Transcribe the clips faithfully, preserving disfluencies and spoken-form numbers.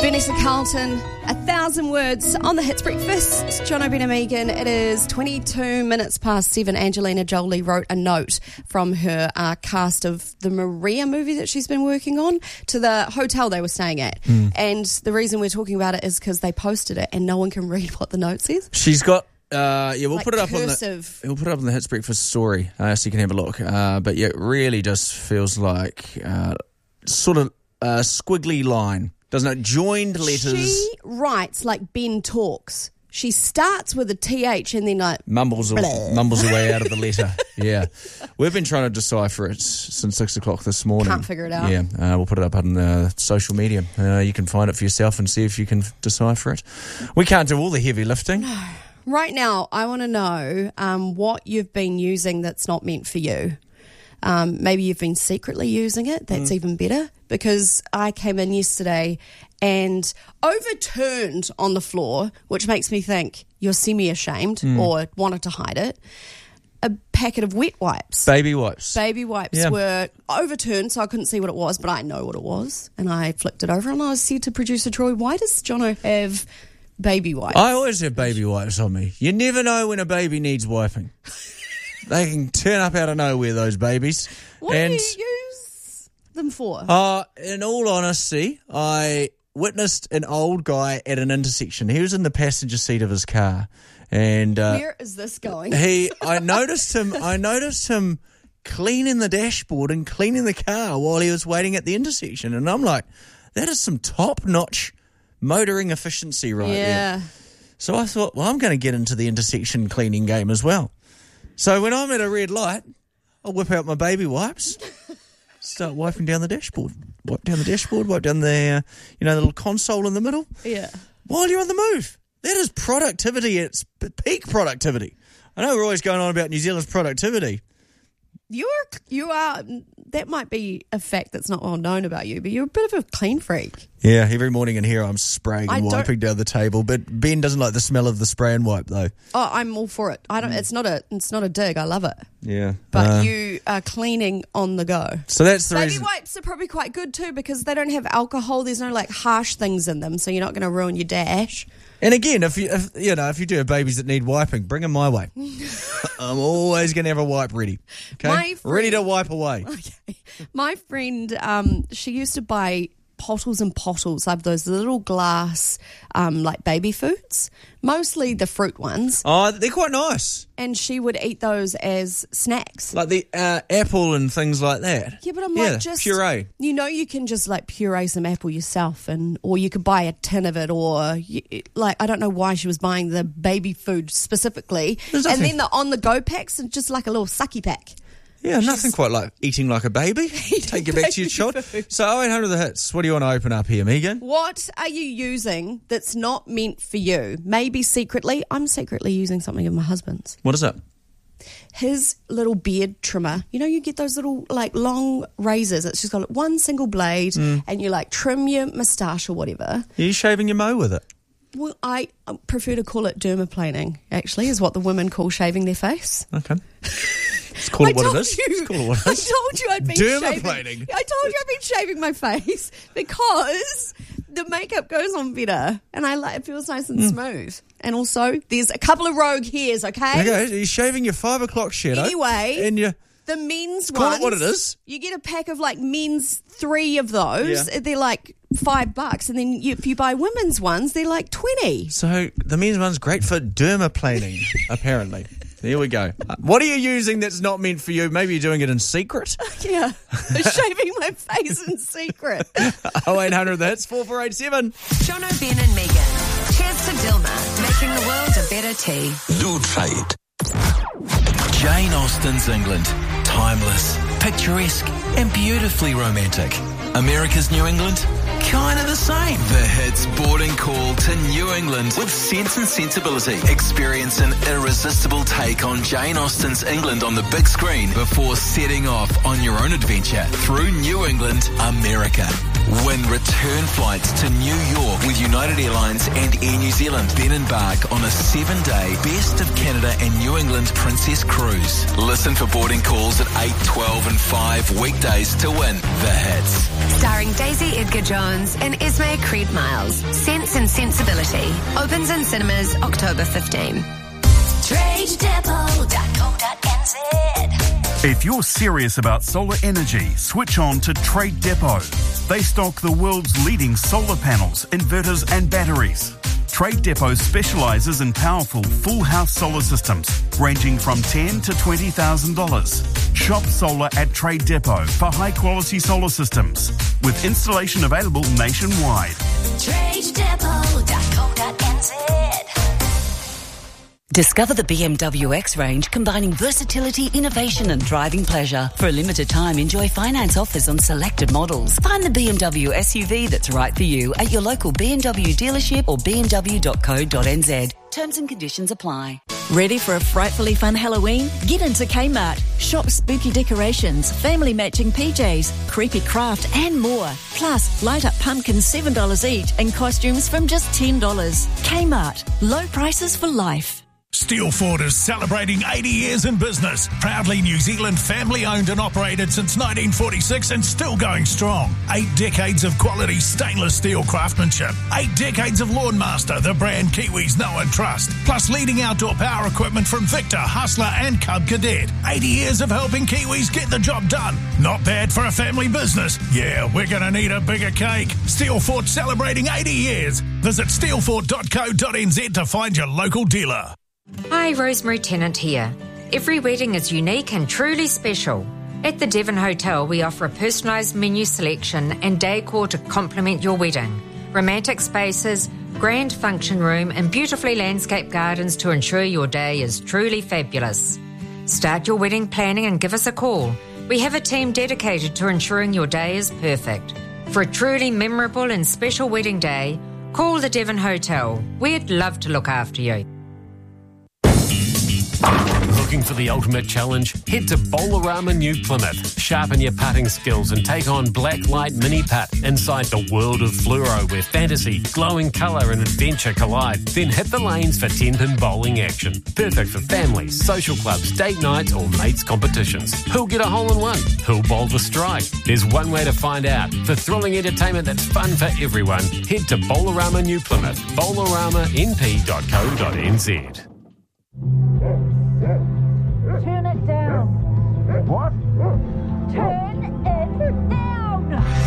Vanessa Carlton, A Thousand Words on the Hits Breakfast. John O'Brien and Megan. It is twenty-two minutes past seven. Angelina Jolie wrote a note from her uh, cast of the Maria movie that she's been working on to the hotel they were staying at. Mm. And the reason we're talking about it is because they posted it and no one can read what the note says. She's got... Uh, yeah, we'll like put it up cursive. on the we'll put it up on the Hits Breakfast story uh, so you can have a look. Uh, but yeah, it really just feels like uh, sort of a squiggly line, doesn't it? Joined letters. She writes like Ben talks. She starts with a T H and then like mumbles a, mumbles her way out of the letter. Yeah, we've been trying to decipher it since six o'clock this morning. Can't figure it out. Yeah, uh, we'll put it up on the social media. Uh, you can find it for yourself and see if you can decipher it. We can't do all the heavy lifting. No. Right now, I want to know um, what you've been using that's not meant for you. Um, maybe you've been secretly using it. That's mm. even better, because I came in yesterday and overturned on the floor, which makes me think you're semi-ashamed mm. or wanted to hide it, a packet of wet wipes. Baby wipes. Baby wipes yeah. were overturned, so I couldn't see what it was, but I know what it was. And I flicked it over and I said to producer Troy, why does Jono have... baby wipes? I always have baby wipes on me. You never know when a baby needs wiping. They can turn up out of nowhere, those babies. What and, do you use them for? Uh, in all honesty, I witnessed an old guy at an intersection. He was in the passenger seat of his car. And uh, where is this going? he, I noticed him. I noticed him cleaning the dashboard and cleaning the car while he was waiting at the intersection. And I'm like, that is some top-notch motoring efficiency right yeah. there. So I thought, well, I'm going to get into the intersection cleaning game as well. So when I'm at a red light, I'll whip out my baby wipes, start wiping down the dashboard. Wipe down the dashboard, wipe down the, uh, you know, the little console in the middle. Yeah. While you're on the move. That is productivity at its peak productivity. I know we're always going on about New Zealand's productivity. You're, you are, that might be a fact that's not well known about you, but you're a bit of a clean freak. Yeah, every morning in here I'm spraying I and wiping down the table, but Ben doesn't like the smell of the spray and wipe though. Oh, I'm all for it. I don't. It's not a. It's not a dig. I love it. Yeah, but uh, you are cleaning on the go. So that's the baby reason. wipes are probably quite good too because they don't have alcohol. There's no like harsh things in them, so you're not going to ruin your dash. And again, if you if, you know if you do have babies that need wiping, bring them my way. I'm always going to have a wipe ready. Okay, My friend, ready to wipe away. Okay, my friend, um, she used to buy pottles and pottles of those little glass, um, like baby foods, mostly the fruit ones. Oh, they're quite nice. And she would eat those as snacks. Like the uh, apple and things like that. Yeah, but I'm yeah, like, just... puree. You know, you can just, like, puree some apple yourself, and or you could buy a tin of it, or, you, like, I don't know why she was buying the baby food specifically. And then the on-the-go packs, and just like a little sucky pack. Yeah, She's nothing quite like eating like a baby. Take it back to your shot. So oh eight hundred the hits. What do you want to open up here, Megan? What are you using that's not meant for you? Maybe secretly. I'm secretly using something of my husband's. What is it? His little beard trimmer. You know, you get those little, like, long razors. It's just got one single blade, mm. and you, like, trim your moustache or whatever. Are you shaving your mo with it? Well, I prefer to call it dermaplaning, actually, is what the women call shaving their face. Okay. Let's call it I what it is. You, Let's call it what it is. I told you I'd been dermaplaning. shaving. I told you I'd been shaving my face because the makeup goes on better, and I like it feels nice and mm. smooth. And also, there's a couple of rogue hairs. Okay. Okay. You're shaving your five o'clock shadow. Anyway, and you the men's call ones. Call it what it is. You get a pack of like men's three of those. Yeah. They're like five bucks, and then you, if you buy women's ones, they're like twenty. So the men's one's great for dermaplaning, apparently. There we go. What are you using that's not meant for you? Maybe you're doing it in secret? Yeah. Shaving my face in secret. oh eight hundred, that's four four eight seven. Jono, Ben and Megan. Cheers to Dilma, making the world a better tea. Lewdfate. Jane Austen's England. Timeless, picturesque, and beautifully romantic. America's New England? Kind of the same. The hits boarding call to New England with Sense and Sensibility. Experience an irresistible take on Jane Austen's England on the big screen before setting off on your own adventure through New England, America. Win return flights to New York with United Airlines and Air New Zealand. Then embark on a seven-day Best of Canada and New England Princess Cruise. Listen for boarding calls at eight, twelve and five weekdays to win the hits. Starring Daisy Edgar-Jones and Esme Creed Miles. Sense and Sensibility. Opens in cinemas October fifteenth. trade depot dot co dot n z. If you're serious about solar energy, switch on to Trade Depot. They stock the world's leading solar panels, inverters and batteries. Trade Depot specialises in powerful full house solar systems ranging from ten thousand dollars to twenty thousand dollars. Shop solar at Trade Depot for high quality solar systems with installation available nationwide. trade depot dot co dot n z. Discover the B M W X range combining versatility, innovation and driving pleasure. For a limited time, enjoy finance offers on selected models. Find the B M W S U V that's right for you at your local B M W dealership or b m w dot co dot n z. Terms and conditions apply. Ready for a frightfully fun Halloween? Get into Kmart. Shop spooky decorations, family matching P Js, creepy craft and more. Plus, light up pumpkins seven dollars each and costumes from just ten dollars. Kmart. Low prices for life. Steelfort is celebrating eighty years in business. Proudly New Zealand family owned and operated since nineteen forty-six and still going strong. Eight decades of quality stainless steel craftsmanship. Eight decades of Lawnmaster, the brand Kiwis know and trust. Plus leading outdoor power equipment from Victor, Hustler and Cub Cadet. eighty years of helping Kiwis get the job done. Not bad for a family business. Yeah, we're going to need a bigger cake. Steelfort celebrating eighty years. Visit steelfort dot co dot n z to find your local dealer. Hi, Rosemary Tennant here. Every wedding is unique and truly special. At the Devon Hotel, we offer a personalised menu selection and decor to complement your wedding. Romantic spaces, grand function room and beautifully landscaped gardens to ensure your day is truly fabulous. Start your wedding planning and give us a call. We have a team dedicated to ensuring your day is perfect. For a truly memorable and special wedding day, call the Devon Hotel. We'd love to look after you. Looking for the ultimate challenge? Head to Bowlerama New Plymouth. Sharpen your putting skills and take on Black Light Mini Putt inside the world of fluoro where fantasy, glowing colour and adventure collide. Then hit the lanes for ten-pin bowling action. Perfect for families, social clubs, date nights or mates competitions. Who'll get a hole-in-one? Who'll bowl the strike? There's one way to find out. For thrilling entertainment that's fun for everyone, head to Bowlerama New Plymouth. bowlerama n p dot co dot n z. Turn it down. What? Turn it down.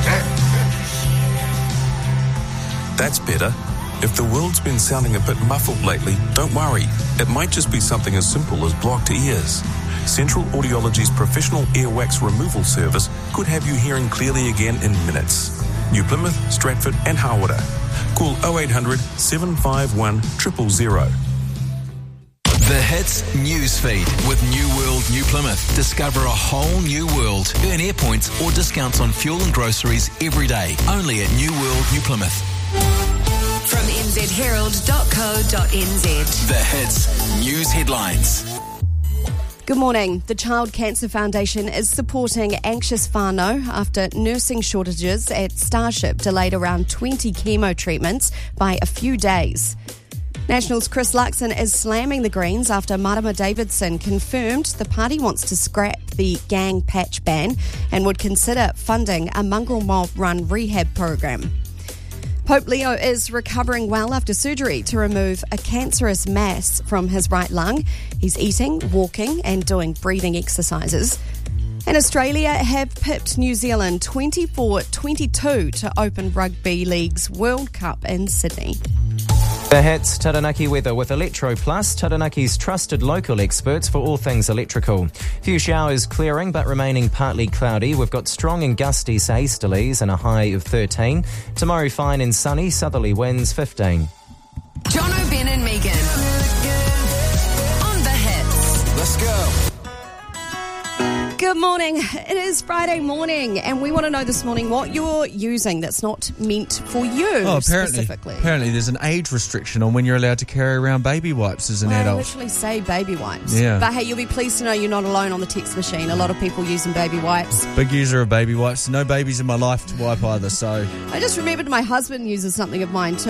That's better. If the world's been sounding a bit muffled lately, don't worry. It might just be something as simple as blocked ears. Central Audiology's professional earwax removal service could have you hearing clearly again in minutes. New Plymouth, Stratford and Harwater. Call oh eight hundred, seven five one, zero zero zero. The Hits Newsfeed with New World New Plymouth. Discover a whole new world. Earn air points or discounts on fuel and groceries every day. Only at New World New Plymouth. From n z herald dot co dot n z. The Hits News Headlines. Good morning. The Child Cancer Foundation is supporting anxious whānau after nursing shortages at Starship delayed around twenty chemo treatments by a few days. National's Chris Luxon is slamming the Greens after Marama Davidson confirmed the party wants to scrap the gang patch ban and would consider funding a mongrel mob-run rehab program. Pope Leo is recovering well after surgery to remove a cancerous mass from his right lung. He's eating, walking and doing breathing exercises. And Australia have pipped New Zealand twenty-four twenty-two to open Rugby League's World Cup in Sydney. The Hits Taranaki weather with Electro Plus, Taranaki's trusted local experts for all things electrical. Few showers clearing but remaining partly cloudy. We've got strong and gusty easterlies and a high of thirteen. Tomorrow fine and sunny, southerly winds fifteen. John O'Ben and Megan. On The Hits. Let's go. Good morning. It is Friday morning, and we want to know this morning what you're using that's not meant for you Oh, apparently, specifically. apparently there's an age restriction on when you're allowed to carry around baby wipes as an Well, I adult. literally say baby wipes. Yeah. But hey, you'll be pleased to know you're not alone on the text machine. A lot of people using baby wipes. Big user of baby wipes. No babies in my life to wipe either, so... I just remembered my husband uses something of mine too.